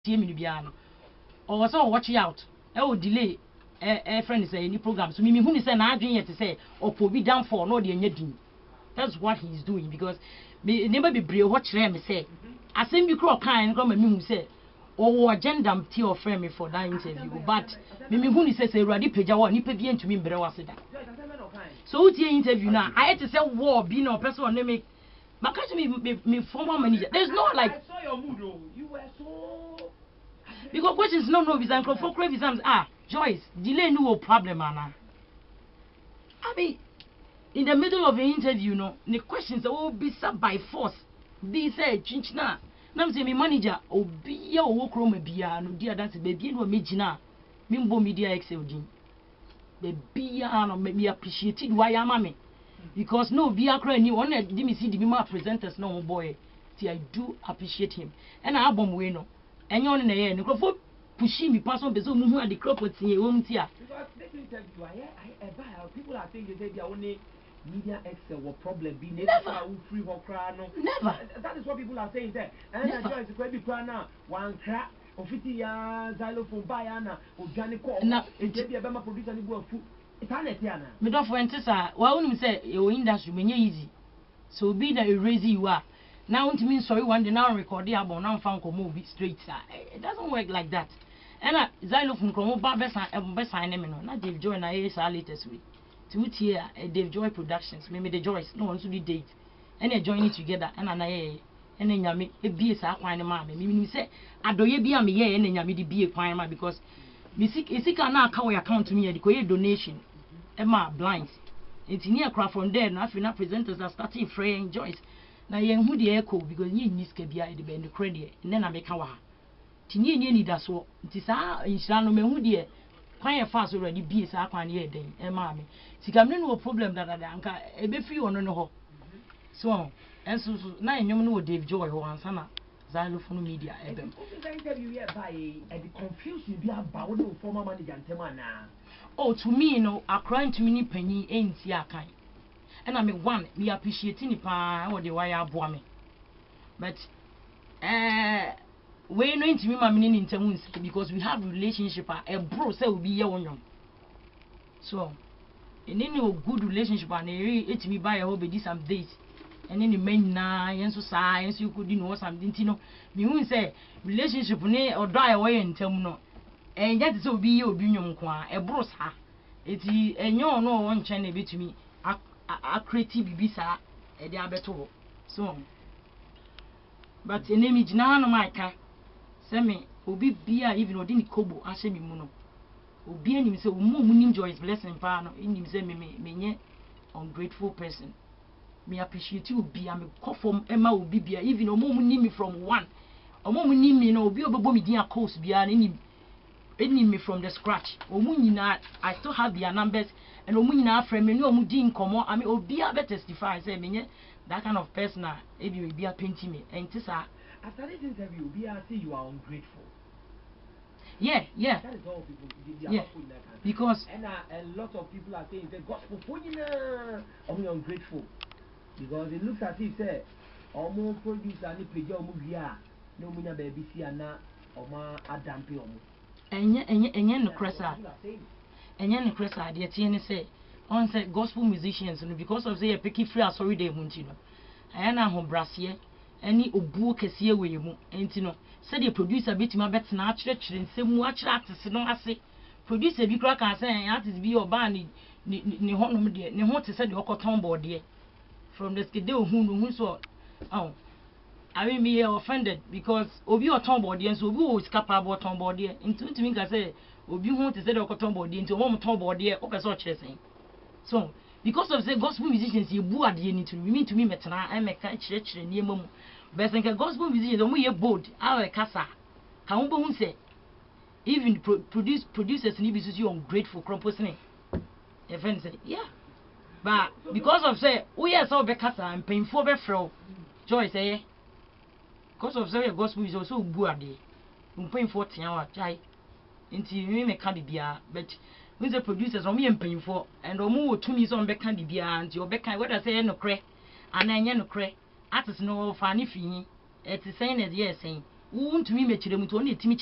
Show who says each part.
Speaker 1: tie me bia no or so watch you out e o delay friend say any program so me hu ni say na adwen yet say opo bi down for no de anya din. That's what he's doing because me never be brave what kire me say asem bi kro kan no ma me hu say o agenda mti o friend me for that interview but me hu ni say Urade pagya wo ni pa bi antumi mbre wase da. So what interview now I had to say war be no person on me catch me former manager. There's no like.
Speaker 2: I saw your mood though. You were so.
Speaker 1: Because questions no visa for crave exams Joyce delay no problem Anna. I mean in the middle of the interview no the questions will be sub by force. Be said chinchna. Now say me manager obi ya wo kro ma bia no dia dance baby no megina. Me mbo media excel din. Baby ya no me appreciate why am me. Because no be akra ni one dey me see the mema presenters no boy. See I do appreciate him. And I album we no. Enyo no na ye no crofo pushing me pass on bezo mu hu ade crop tie wo mti a.
Speaker 2: Because this interview I people are saying they are only media excel what problem be never free for cry no.
Speaker 1: Never.
Speaker 2: That is what people are saying there. And I join to be cry now one crack ofiti ya xylophone buy na organic call. Na e be be ma producer ni bu afu.
Speaker 1: Me don't for entisa wa unim say your industry menye easy so be that erase you are now want me sorry one day now record the album now fan ko move straight it doesn't work like that and xylophone ko ba be sign me no na Dave Joy na is our latest week to here Dave Joy Productions me the Joyce no one to the date and they join it together and na ye and nyame e bie sa kwan ne ma me say adoye bia me ye and nyame di bie kwan ma because isika na aka we account me e ko ye donation Emma blinds. It's near craft from there. Now, if presenters are starting fraying Joyce. Now, young who the echo because you need to be the bend the credit, and then I make our Tini need that's what it is. In Shano, me who dear, quite fast already be a quite year day, Emma. See, come no problem that I anchor a bit few on no. So, and so now you know Dave Joy or Ansana. Xylophone media.
Speaker 2: Interview here by the confusion be about the former manager and Temana.
Speaker 1: Oh, to me, no, a crying to me penny ain't ya kind. And I mean, one, me appreciating it or the wire boy. But, we're going to me, my meaning in terms because we have relationship, a bro, say will be your own. So, in any good relationship, and it me by a hobby this some days. And any men and so science you could know something, you know. Me won't say relationship or die away and tell no. And that is so be your opinion, a bros ha. It's and you no one channel bit to me a creative bisa a diabeto. So, but an image now no my car. Send me, Obi beer even or didn't kobo, I say me mono. Obi and him say, Moon Joy's blessing, pano, in him say me, ungrateful person. Me appreciate you be I'm a call from Emma will be even a moment need me from one. A moment need me no be able me dear coast be any me from the scratch. Omunina I still have their numbers and Omunina friend me no mudin come on. I mean Obi a better testify say me that kind of person if you be a painting me and tisa
Speaker 2: after this interview be I say you are ungrateful.
Speaker 1: Yeah.
Speaker 2: That is all people
Speaker 1: yeah. Because
Speaker 2: and a lot of people are saying the gospel for you ungrateful. Because it looks as if say almost producer any page movie no munya baby see na oma adampe omo
Speaker 1: enye no cresa de tie ne say on say gospel musicians no because of say picky free asori dey mu ntino aya na ho brase ani obuo kese we mu ntino say the producer betima betna a kire nsemu a kire atese no ase producer bi kra kan say artist bi oba ni honom de ne ho te say de okoton board de from the skide who so oh I mean me offended because obi oton board so obi o capable oton board into me can say obi who to say the oton board into one ton board o person kire say so because of say gospel musicians you bu ade ni to me metena I make kire ni emamu but think gospel musicians omo ye bold our kasa ka wo bo hu say even producers ni bi so you ungrateful composing a friend say yeah. But because of say, we are so bekasa and painful be fro, Joy say, because of say gospel is also buade, painful tiawa chai, into me me candibia, but when the producers on me and painful, and omo to me on becandibia and your becan what I say no cre, and I no cre, artists no funny fee, it's saying as yes saying, wontumi mekyerɛ mu to on etimi